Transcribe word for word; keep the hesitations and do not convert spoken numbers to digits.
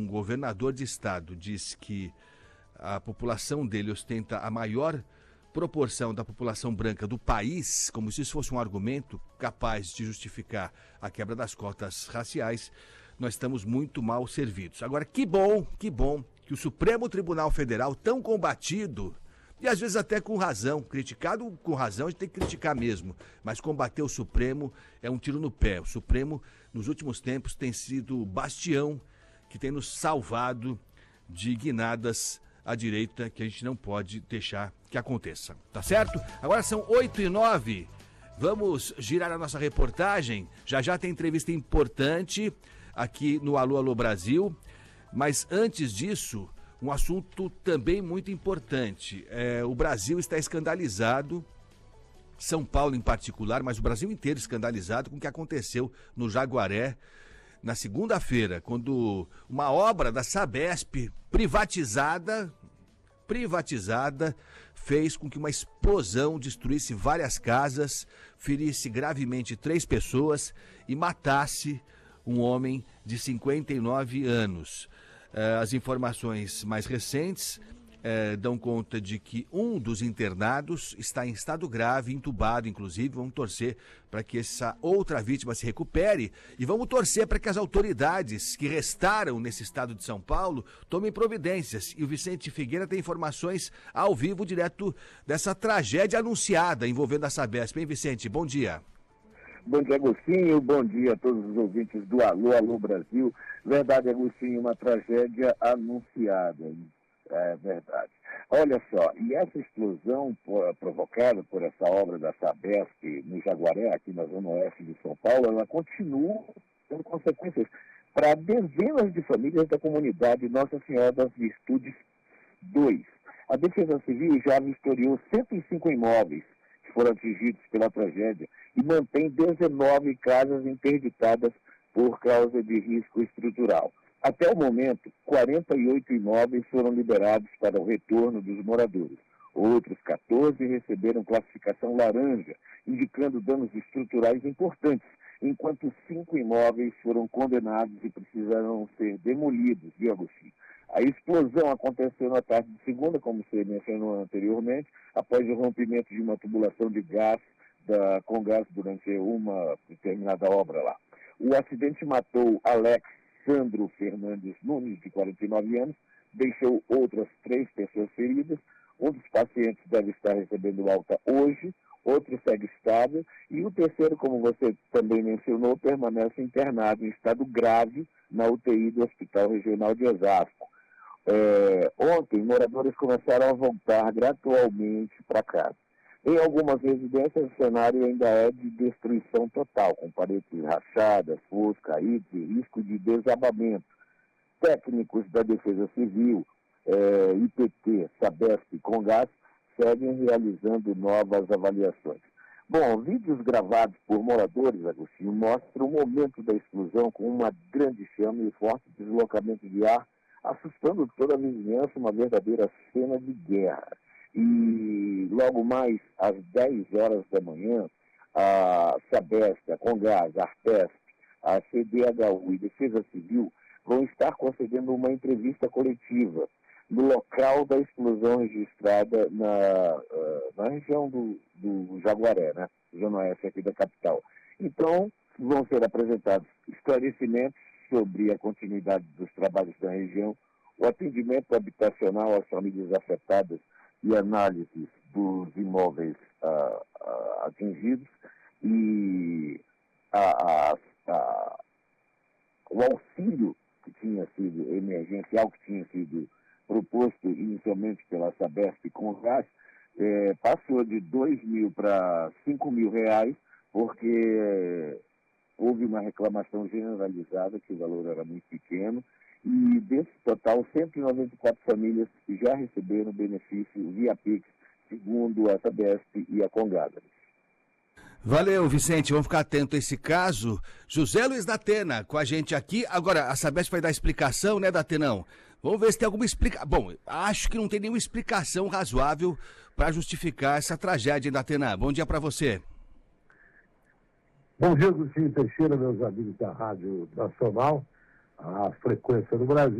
governador de estado diz que a população dele ostenta a maior proporção da população branca do país, como se isso fosse um argumento capaz de justificar a quebra das cotas raciais, nós estamos muito mal servidos. Agora, que bom, que bom que o Supremo Tribunal Federal, tão combatido, e às vezes até com razão, criticado com razão, a gente tem que criticar mesmo, mas combater o Supremo é um tiro no pé. O Supremo, nos últimos tempos, tem sido o bastião que tem nos salvado de guinadas à direita que a gente não pode deixar que aconteça, tá certo? Agora são oito e nove, vamos girar a nossa reportagem, já já tem entrevista importante aqui no Alô Alô Brasil, mas antes disso, um assunto também muito importante, é, o Brasil está escandalizado, São Paulo em particular, mas o Brasil inteiro escandalizado com o que aconteceu no Jaguaré, na segunda-feira, quando uma obra da Sabesp privatizada, privatizada, fez com que uma explosão destruísse várias casas, ferisse gravemente três pessoas e matasse um homem de cinquenta e nove anos. As informações mais recentes eh, dão conta de que um dos internados está em estado grave, entubado inclusive. Vamos torcer para que essa outra vítima se recupere e vamos torcer para que as autoridades que restaram nesse estado de São Paulo tomem providências. E o Vicente Figueira tem informações ao vivo direto dessa tragédia anunciada envolvendo a Sabesp. Hein, Vicente? Bom dia. Bom dia, Agostinho. Bom dia a todos os ouvintes do Alô, Alô Brasil. Verdade, Agostinho, uma tragédia anunciada. É verdade. Olha só, e essa explosão por, provocada por essa obra da Sabesp no Jaguaré, aqui na zona oeste de São Paulo, ela continua tendo consequências para dezenas de famílias da comunidade Nossa Senhora das Virtudes dois. A Defesa Civil já vistoriou cento e cinco imóveis que foram atingidos pela tragédia e mantém dezenove casas interditadas por causa de risco estrutural. Até o momento, quarenta e oito imóveis foram liberados para o retorno dos moradores. Outros quatorze receberam classificação laranja, indicando danos estruturais importantes, enquanto cinco imóveis foram condenados e precisaram ser demolidos, viu, Agostinho? A explosão aconteceu na tarde de segunda, como você mencionou anteriormente, após o rompimento de uma tubulação de gás da, com gás durante uma determinada obra lá. O acidente matou Alex Sandro Fernandes Nunes, de quarenta e nove anos, deixou outras três pessoas feridas. Um dos pacientes deve estar recebendo alta hoje, outro segue estável, e o terceiro, como você também mencionou, permanece internado em estado grave na U T I do Hospital Regional de Osasco. É, ontem, moradores começaram a voltar gradualmente para casa. Em algumas residências, o cenário ainda é de destruição total, com paredes rachadas, ruas caídas e risco de desabamento. Técnicos da Defesa Civil, eh, I P T, Sabesp e Congás seguem realizando novas avaliações. Bom, vídeos gravados por moradores, Agostinho, mostram o momento da explosão com uma grande chama e forte deslocamento de ar, assustando toda a vizinhança, uma verdadeira cena de guerra. E logo mais às dez horas da manhã, a Sabesp, a Congás, a Artesp, a C D H U e Defesa Civil vão estar concedendo uma entrevista coletiva no local da explosão registrada na, uh, na região do, do Jaguaré, né? Zona Oeste aqui da capital. Então, vão ser apresentados esclarecimentos sobre a continuidade dos trabalhos da região, o atendimento habitacional às famílias afetadas e análises dos imóveis uh, uh, atingidos e a, a, a, o auxílio que tinha sido emergencial, que tinha sido proposto inicialmente pela Sabesp com gás, eh, passou de dois mil para cinco mil reais, porque houve uma reclamação generalizada que o valor era muito pequeno. E desse total, cento e noventa e quatro famílias já receberam benefício via Pix, segundo a Sabesp e a Congás. Valeu, Vicente. Vamos ficar atento a esse caso. José Luiz Datena com a gente aqui. Agora, a Sabesp vai dar explicação, né, Datenão? Vamos ver se tem alguma explicação. Bom, acho que não tem nenhuma explicação razoável para justificar essa tragédia, hein, Datena? Bom dia para você. Bom dia, Agostinho Teixeira, meus amigos da Rádio Nacional, a frequência do Brasil.